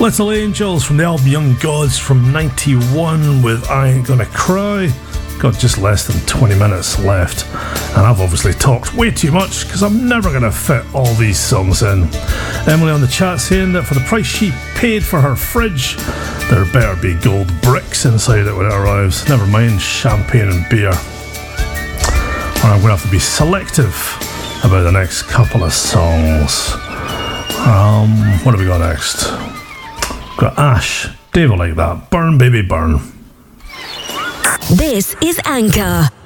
Little Angels from the album Young Gods from 91 with I Ain't Gonna Cry. Got just less than 20 minutes left, and I've obviously talked way too much because I'm never going to fit all these songs in. Emily on the chat saying that for the price she paid for her fridge, there better be gold bricks inside it when it arrives. Never mind champagne and beer. Or I'm going to have to be selective about the next couple of songs. What have we got next? Got Ash, Dave will like that. Burn Baby Burn. This is Anchor.